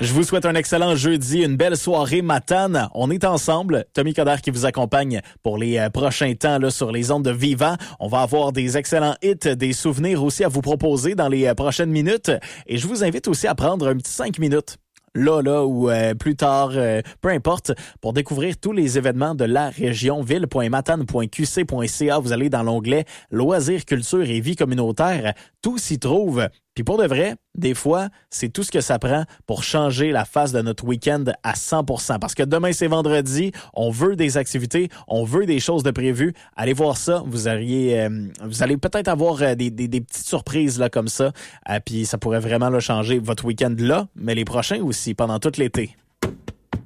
Je vous souhaite un excellent jeudi, une belle soirée Matane. On est ensemble. Tommy Coderre qui vous accompagne pour les prochains temps là, sur les ondes de Vivant. On va avoir des excellents hits, des souvenirs aussi à vous proposer dans les prochaines minutes. Et je vous invite aussi à prendre un petit 5 minutes. Là, ou plus tard, peu importe, pour découvrir tous les événements de la région, ville.matane.qc.ca. Vous allez dans l'onglet Loisirs, culture et vie communautaire. Tout s'y trouve. Puis pour de vrai, des fois, c'est tout ce que ça prend pour changer la face de notre week-end à 100%. Parce que demain, c'est vendredi, on veut des activités, on veut des choses de prévues. Allez voir ça, vous allez peut-être avoir des petites surprises là comme ça. Puis ça pourrait vraiment là, changer votre week-end là, mais les prochains aussi, pendant tout l'été.